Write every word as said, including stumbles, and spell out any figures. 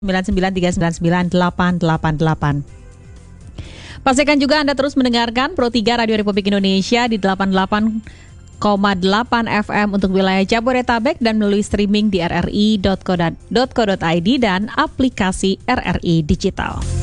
sembilan sembilan tiga sembilan sembilan delapan delapan delapan. Pastikan juga Anda terus mendengarkan Pro tiga Radio Republik Indonesia di delapan puluh delapan koma delapan F M untuk wilayah Jabodetabek dan melalui streaming di r r i dot co dot i d dan aplikasi R R I Digital.